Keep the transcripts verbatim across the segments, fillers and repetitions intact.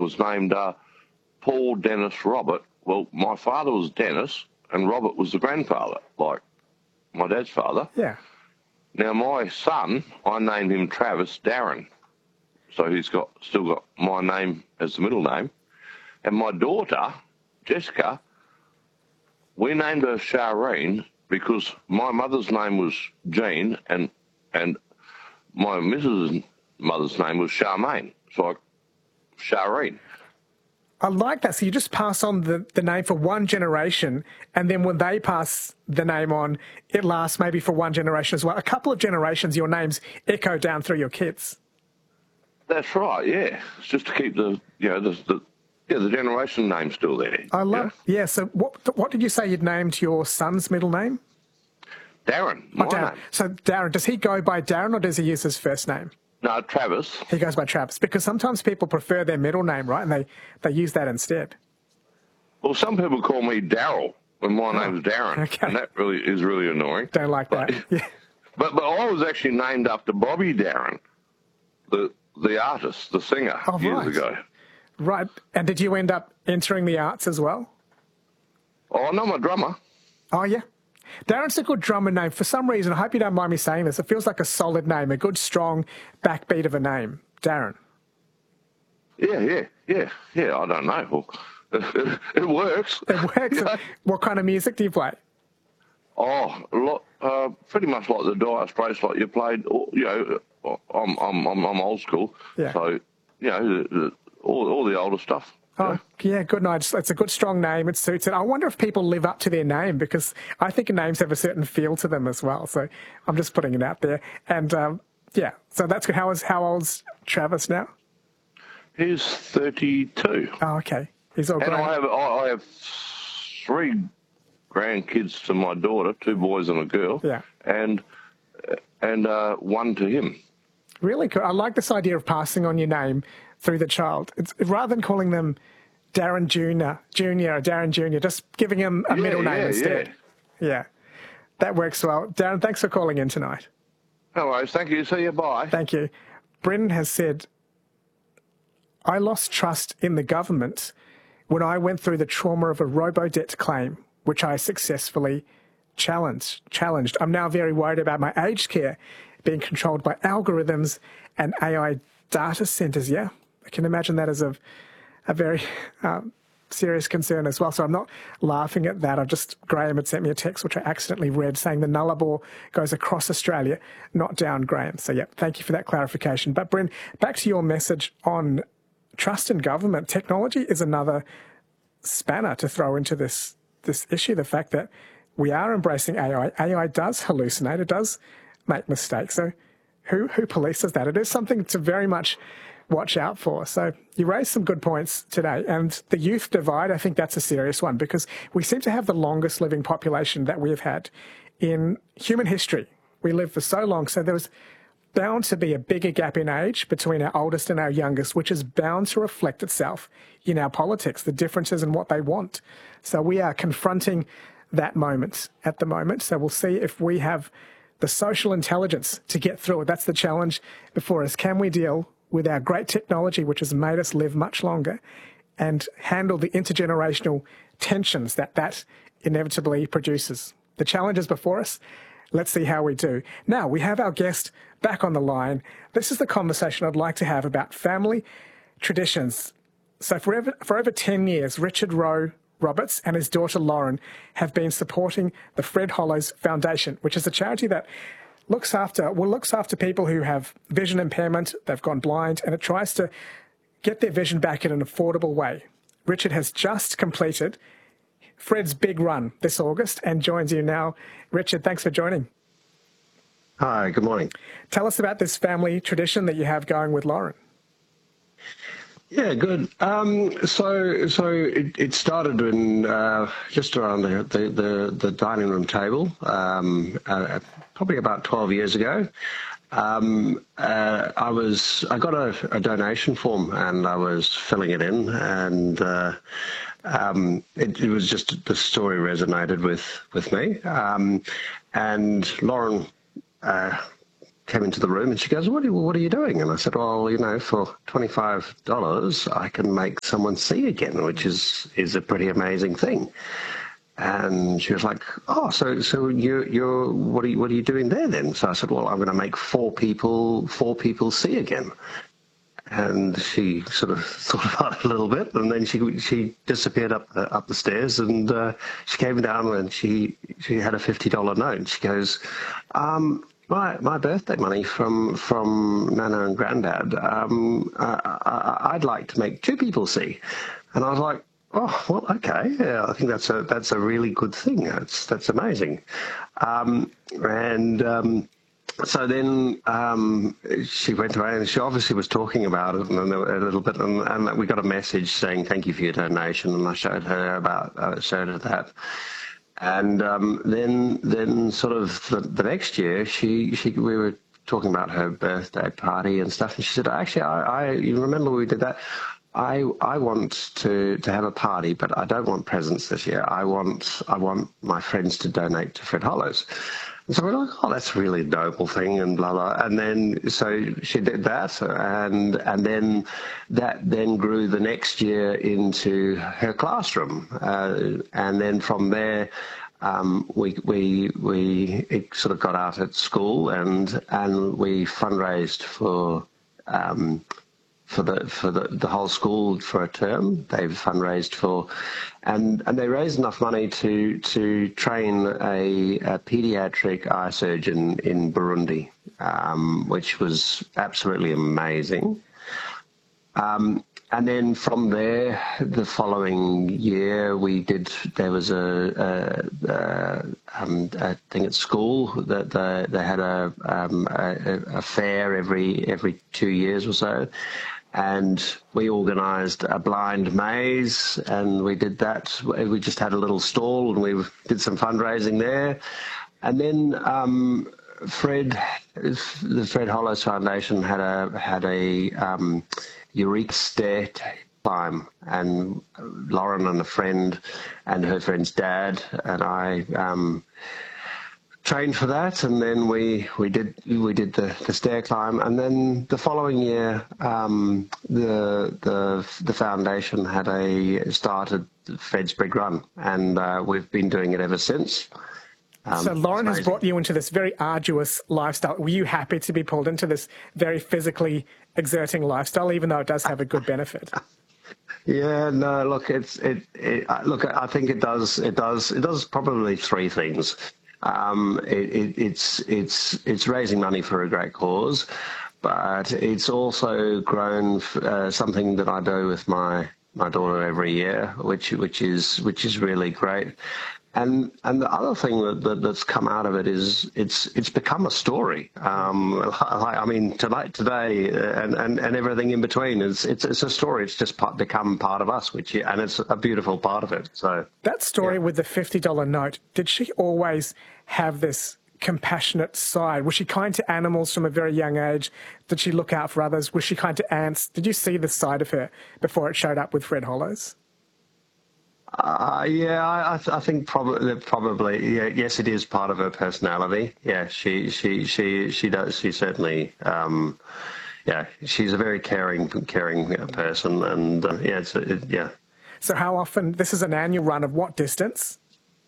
was named uh, Paul Dennis Robert. Well, my father was Dennis, and Robert was the grandfather, like my dad's father. Yeah. Now, my son, I named him Travis Darren. So he's got still got my name as the middle name. And my daughter, Jessica, we named her Charlene because my mother's name was Jean and and my missus' mother's name was Charmaine. So I, Charlene. I like that. So you just pass on the, the name for one generation, and then when they pass the name on, it lasts maybe for one generation as well. A couple of generations, your names echo down through your kids. That's right, yeah. It's just to keep the, you know, the, the yeah, the generation name still there. I love, yeah. yeah. So what what did you say you'd named your son's middle name? Darren, my oh, Darren. name. So Darren, does he go by Darren or does he use his first name? No, Travis. He goes by Travis, because sometimes people prefer their middle name, right? And they, they use that instead. Well, some people call me Daryl when my oh, name's Darren, okay. and that really is really annoying. Don't like that. But, yeah. but but I was actually named after Bobby Darin, the the artist, the singer, oh, years right. ago. Right. And did you end up entering the arts as well? Oh, no, I'm a drummer. Oh, yeah. Darren's a good drummer name. For some reason, I hope you don't mind me saying this, it feels like a solid name, a good, strong backbeat of a name. Darren. Yeah, yeah, yeah, yeah, I don't know. Well, it, it works. It works. Yeah. What kind of music do you play? Oh, a lot, uh, pretty much like the Dire Straits, like you played, you know, I'm, I'm, I'm, I'm old school. Yeah. So, you know, the, the, all, all the older stuff. Oh, yeah, good night. It's a good, strong name. It suits it. I wonder if people live up to their name, because I think names have a certain feel to them as well. So I'm just putting it out there. And, um, yeah, so that's good. How, is, how old's Travis now? He's thirty-two. Oh, okay. He's all and grown. I have, I have three grandkids to my daughter, two boys and a girl. Yeah. And, and uh, one to him. Really cool. I like this idea of passing on your name through the child. It's, rather than calling them Darren Junior, Junior or Darren Junior, just giving him a yeah, middle name yeah, instead. Yeah. yeah, that works well. Darren, thanks for calling in tonight. No worries. Thank you. See you. Bye. Thank you. Brendan has said, I lost trust in the government when I went through the trauma of a robo-debt claim, which I successfully challenged. challenged. I'm now very worried about my aged care being controlled by algorithms and A I data centres. Yeah, I can imagine that as a, a very um, serious concern as well. So I'm not laughing at that. I've just, Graham had sent me a text, which I accidentally read, saying the Nullarbor goes across Australia, not down, Graham. So, yeah, thank you for that clarification. But, Bryn, back to your message on trust in government. Technology is another spanner to throw into this, this issue, the fact that we are embracing A I. A I does hallucinate. It does make mistakes. So who, who polices that? It is something to very much watch out for. So you raised some good points today. And the youth divide, I think that's a serious one, because we seem to have the longest living population that we have had in human history. We live for so long. So there was bound to be a bigger gap in age between our oldest and our youngest, which is bound to reflect itself in our politics, the differences in what they want. So we are confronting that moment at the moment. So we'll see if we have the social intelligence to get through it. That's the challenge before us. Can we deal with our great technology, which has made us live much longer, and handle the intergenerational tensions that that inevitably produces? The challenge is before us. Let's see how we do. Now, we have our guest back on the line. This is the conversation I'd like to have about family traditions. So for over, for over ten years, Richard Rowe Roberts and his daughter Lauren have been supporting the Fred Hollows Foundation, which is a charity that looks after, well, looks after people who have vision impairment, they've gone blind, and it tries to get their vision back in an affordable way. Richard has just completed Fred's big run this August and joins you now. Richard, thanks for joining. Hi, good morning. Tell us about this family tradition that you have going with Lauren. Yeah, good. Um, so, so it, it started in uh, just around the, the, the, the dining room table, um, uh, probably about twelve years ago. Um, uh, I was I got a, a donation form and I was filling it in, and uh, um, it, it was just the story resonated with with me. Um, and Lauren Uh, came into the room and she goes, what are, you, what are you doing? And I said, well, you know, for twenty-five dollars, I can make someone see again, which is, is a pretty amazing thing. And she was like, oh, so so you you're what are you what are you doing there then? So I said, well, I'm going to make four people four people see again. And she sort of thought about it a little bit, and then she she disappeared up the, up the stairs, and uh, she came down and she she had a fifty dollar note. And she goes, um, my my birthday money from from Nana and Granddad. Um, I, I, I'd like to make two people see. And I was like, oh, well, okay. Yeah, I think that's a that's a really good thing. That's that's amazing. Um, and um, so then um, she went away, and she obviously was talking about it and a little bit, and, and we got a message saying thank you for your donation, and I showed her about uh, showed her that. And um, then then sort of the, the next year, she she we were talking about her birthday party and stuff, and she said, actually, I, I you remember we did that. I I want to, to have a party, but I don't want presents this year. I want I want my friends to donate to Fred Hollows. And so we're like, oh, that's a really noble thing, and blah blah. And then so she did that, and and then that then grew the next year into her classroom, uh, and then from there. Um, we we we it sort of got out at school, and and we fundraised for. Um, for the for the, the whole school for a term. They've fundraised for, and and they raised enough money to to train a, a paediatric eye surgeon in Burundi, um, which was absolutely amazing. Um, and then from there, the following year, we did. There was a, a, a, um, a thing at school that they, they had a, um, a a fair every every two years or so. And we organised a blind maze, and we did that. We just had a little stall, and we did some fundraising there. And then um, Fred, the Fred Hollows Foundation had a had a um, Eureka stair climb, and Lauren and a friend, and her friend's dad, and I. Um, trained for that, and then we we did we did the, the stair climb, and then the following year um, the the the foundation had a started Fred's Big Run, and uh, we've been doing it ever since. Um, so Lauren has brought you into this very arduous lifestyle. Were you happy to be pulled into this very physically exerting lifestyle, even though it does have a good benefit? Yeah, no, look, it's it, it. Look, I think it does. It does. It does probably three things. Um, it, it, it's it's it's raising money for a great cause, but it's also grown uh, something that I do with my, my daughter every year, which which is which is really great. And and the other thing that, that that's come out of it is it's it's become a story. Um, I, I mean, tonight, today, and, and, and everything in between is it's it's a story. It's just part, become part of us, which and it's a beautiful part of it. So that story yeah. with the fifty dollar note, did she always have this compassionate side? Was she kind to animals from a very young age? Did she look out for others? Was she kind to ants? Did you see this side of her before it showed up with Fred Hollows? Uh, yeah, I, I, th- I think probably, probably, yeah, yes, it is part of her personality. Yeah, she, she, she, she does. She certainly, um, yeah, she's a very caring, caring person, and uh, yeah, it's, it, yeah. So, how often? This is an annual run of what distance?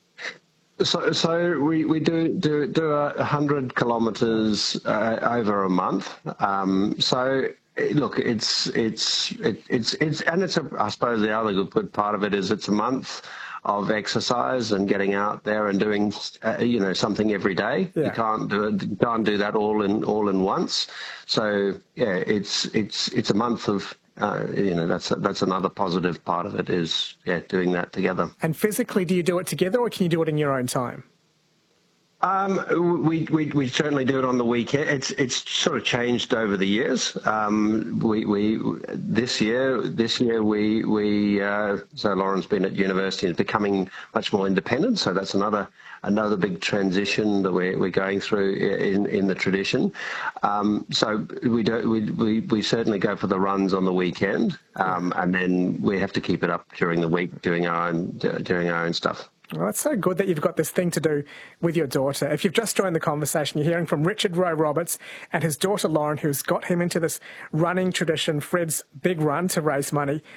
So, so we, we do do do a hundred kilometres uh, over a month. Um, so. Look, it's it's it, it's it's and it's a. I suppose the other good part of it is it's a month of exercise and getting out there and doing uh, you know something every day. Yeah. You can't do it. You can't do that all in all in once. So yeah, it's it's it's a month of uh, you know that's that's another positive part of it is yeah doing that together. And physically, do you do it together or can you do it in your own time? Um, we, we we certainly do it on the weekend. It's it's sort of changed over the years. Um, we we this year this year we we uh, so Lauren's been at university and is becoming much more independent. So that's another another big transition that we're we're going through in in the tradition. Um, so we do we, we we certainly go for the runs on the weekend, um, and then we have to keep it up during the week doing our own doing our own stuff. Well, it's so good that you've got this thing to do with your daughter. If you've just joined the conversation, you're hearing from Richard Roe Roberts and his daughter Lauren, who's got him into this running tradition, Fred's Big Run, to raise money